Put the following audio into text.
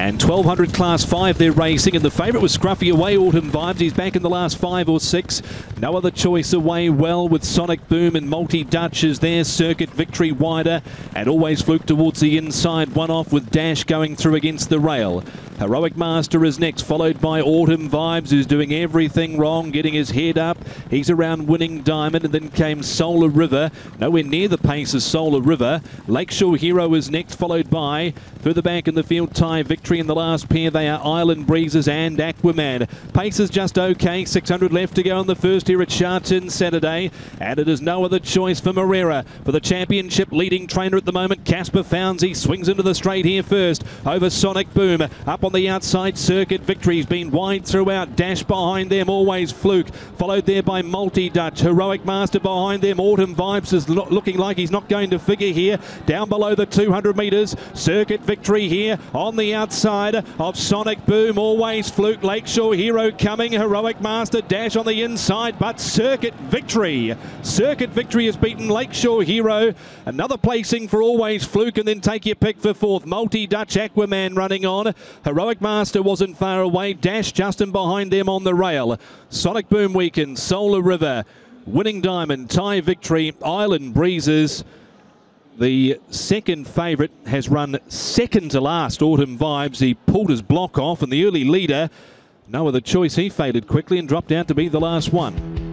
And 1200 Class 5 they're racing, and the favourite was Scruffy Away, Autumn Vibes. He's back in the last 5 or 6. No other choice away well with Sonic Boom and Multi Dutch as their Circuit Victory wider, and Always Fluke towards the inside. One off with Dash going through against the rail. Heroic Master is next, followed by Autumn Vibes, who's doing everything wrong, getting his head up. He's around Winning Diamond, and then came Solar River. Nowhere near the pace as Solar River. Lakeshore Hero is next, followed by, further back in the field, Tie Victory. In the last pair, they are Island Breezes and Aquaman. Pace is just okay. 600 left to go in the first here at Sharton Saturday. And it is no other choice for Moreira. For the championship leading trainer at the moment, Casper Fownsy swings into the straight here first. Over Sonic Boom. Up on the outside, Circuit Victory. He's been wide throughout. Dash behind them, Always Fluke. Followed there by Multi Dutch. Heroic Master behind them. Autumn Vibes is looking like he's not going to figure here. Down below the 200 metres. Circuit Victory here on the outside of Sonic Boom. Always Fluke. Lakeshore Hero coming. Heroic Master. Dash on the inside, but Circuit Victory. Circuit Victory has beaten Lakeshore Hero. Another placing for Always Fluke, and then take your pick for fourth. Multi Dutch, Aquaman running on. Heroic Master wasn't far away. Dash just in behind them on the rail. Sonic Boom Weekend, Solar River, Winning Diamond, Tie Victory, Island Breezes. The second favourite has run second to last, Autumn Vibes. He pulled his block off, and the early leader, no other choice, he faded quickly and dropped out to be the last one.